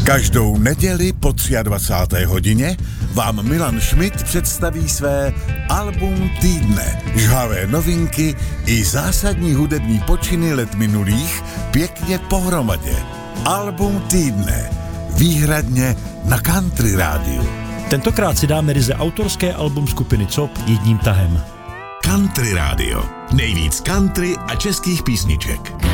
Každou neděli po 23. hodině vám Milan Schmidt představí své album týdne. Žhavé novinky i zásadní hudební počiny let minulých pěkně pohromadě. Album týdne. Výhradně na Country rádiu. Tentokrát si dáme ryze autorské album skupiny COP jedním tahem. Country rádio. Nejvíc country a českých písniček.